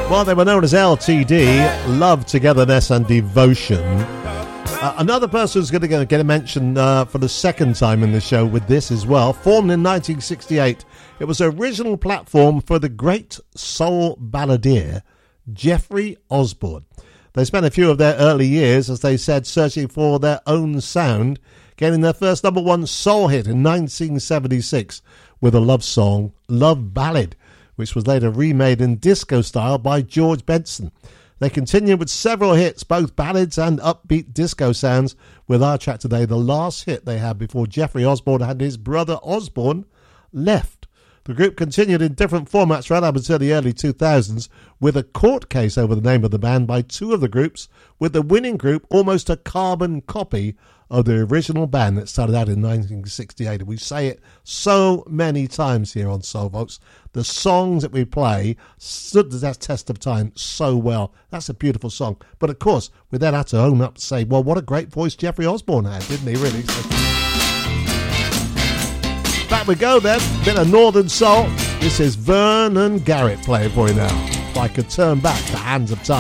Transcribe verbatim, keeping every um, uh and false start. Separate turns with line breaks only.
Well, they were known as L T D, Love, Togetherness and Devotion. Uh, another person who's going to get a mention uh, for the second time in the show with this as well. Formed in nineteen sixty-eight, it was the original platform for the great soul balladeer Jeffrey Osborne. They spent a few of their early years, as they said, searching for their own sound, getting their first number one soul hit in nineteen seventy-six with a love song, Love Ballad, which was later remade in disco style by George Benson. They continued with several hits, both ballads and upbeat disco sounds, with our track today, the last hit they had before Jeffrey Osborne and his brother Osborne left. The group continued in different formats right up until the early two thousands, with a court case over the name of the band by two of the groups, with the winning group almost a carbon copy of the original band that started out in nineteen sixty-eight. And we say it so many times here on Soul Folks. The songs that we play stood the test of time so well. That's a beautiful song. But of course, we then had to own up and say, well, what a great voice Jeffrey Osborne had, didn't he, really? So, back we go then. Bit of Northern Soul. This is Vernon Garrett playing for you now. If I could turn back the hands of time.